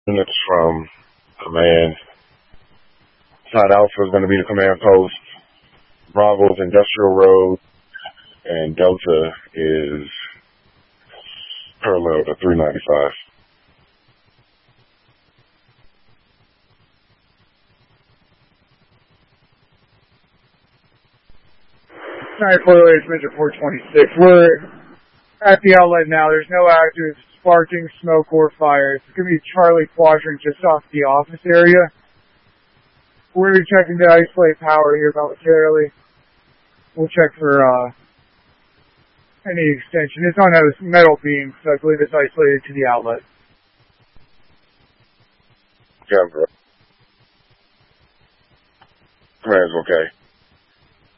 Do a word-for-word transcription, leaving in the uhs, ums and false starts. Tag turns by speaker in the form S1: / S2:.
S1: Units from command. Side Alpha is going to be the command post. Bravo's Industrial Road, and Delta is parallel to three ninety-five.
S2: Alright, Correlated Major four twenty-six. We're at the outlet now. There's no active sparking, smoke, or fire. It's going to be Charlie Quadrant just off the office area. We're going to be checking to isolate power here momentarily. We'll check for uh, any extension. It's on a metal beam, so I believe it's isolated to the outlet.
S1: Yeah, bro. Command's okay.